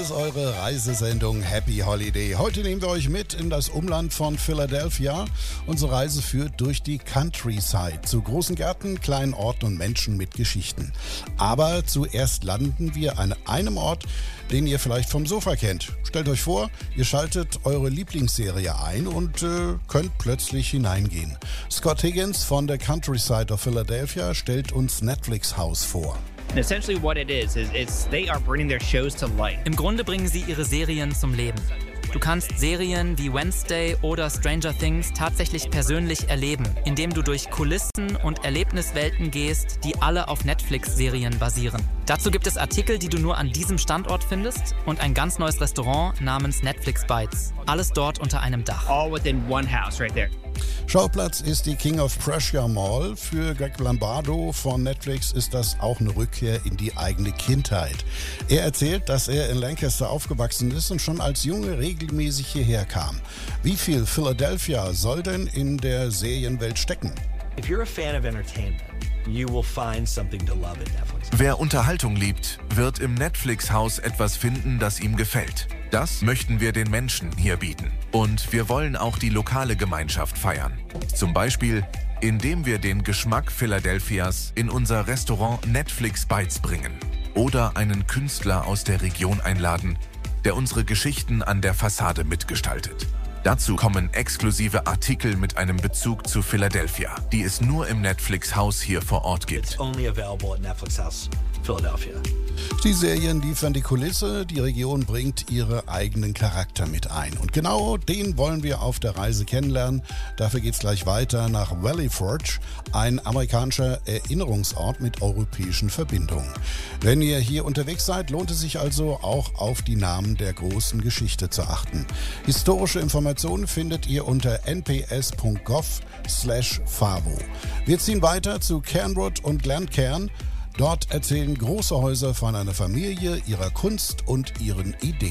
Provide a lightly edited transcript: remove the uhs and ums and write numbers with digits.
ist eure Reisesendung Happy Holiday. Heute nehmen wir euch mit in das Umland von Philadelphia. Unsere Reise führt durch die Countryside zu großen Gärten, kleinen Orten und Menschen mit Geschichten. Aber zuerst landen wir an einem Ort, den ihr vielleicht vom Sofa kennt. Stellt euch vor, ihr schaltet eure Lieblingsserie ein und könnt plötzlich hineingehen. Scott Higgins von der Countryside of Philadelphia stellt uns Netflix House vor. And essentially what it is they are bringing their shows to life. Im Grunde bringen sie ihre Serien zum Leben. Du kannst Serien wie Wednesday oder Stranger Things tatsächlich persönlich erleben, indem du durch Kulissen und Erlebniswelten gehst, die alle auf Netflix-Serien basieren. Dazu gibt es Artikel, die du nur an diesem Standort findest und ein ganz neues Restaurant namens Netflix Bites. Alles dort unter einem Dach. All within one house right there. Schauplatz ist die King of Prussia Mall. Für Greg Lombardo von Netflix ist das auch eine Rückkehr in die eigene Kindheit. Er erzählt, dass er in Lancaster aufgewachsen ist und schon als Junge regelmäßig hierher kam. Wie viel Philadelphia soll denn in der Serienwelt stecken? If you're a fan of entertainment, you will find something to love at Netflix. Wer Unterhaltung liebt, wird im Netflix-Haus etwas finden, das ihm gefällt. Das möchten wir den Menschen hier bieten. Und wir wollen auch die lokale Gemeinschaft feiern. Zum Beispiel, indem wir den Geschmack Philadelphias in unser Restaurant Netflix Bites bringen. Oder einen Künstler aus der Region einladen, der unsere Geschichten an der Fassade mitgestaltet. Dazu kommen exklusive Artikel mit einem Bezug zu Philadelphia, die es nur im Netflix-Haus hier vor Ort gibt. It's only available at Netflix House Philadelphia. Die Serien liefern die Kulisse, die Region bringt ihre eigenen Charakter mit ein. Und genau den wollen wir auf der Reise kennenlernen. Dafür geht's gleich weiter nach Valley Forge, ein amerikanischer Erinnerungsort mit europäischen Verbindungen. Wenn ihr hier unterwegs seid, lohnt es sich also auch auf die Namen der großen Geschichte zu achten. Historische Informationen findet ihr unter nps.gov/favo. Wir ziehen weiter zu Cairnwood und Glencairn. Dort erzählen große Häuser von einer Familie, ihrer Kunst und ihren Ideen.